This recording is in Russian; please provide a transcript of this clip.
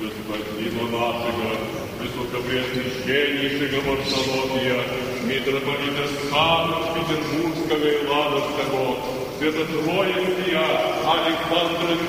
Господина нашего, высокопреосвященнейшего Варсоломия, митрополита Санкт-Петербургского и Ладожского, святотроицкия Александра